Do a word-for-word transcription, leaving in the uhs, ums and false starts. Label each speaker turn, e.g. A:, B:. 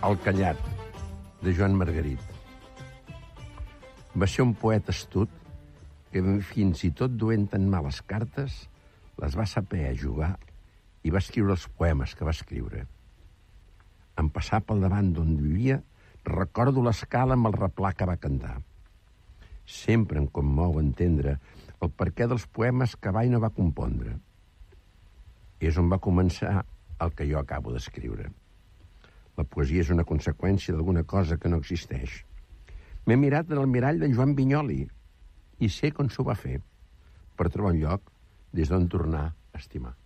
A: El callat, de Joan Margarit. Va ser un poeta astut que, fins i tot duent tan males cartes, les va saber a jugar i va escriure els poemes que va escriure. En passar pel davant d'on vivia, recordo l'escala amb el replà que va cantar. Sempre em commou entendre el perquè dels poemes que va i no va compondre. És on va començar el que jo acabo d'escriure. La poesia és una conseqüència d'alguna cosa que no existeix. M'he mirat en el mirall d'en Joan Vinyoli i sé com s'ho va fer per trobar un lloc des d'on tornar a estimar.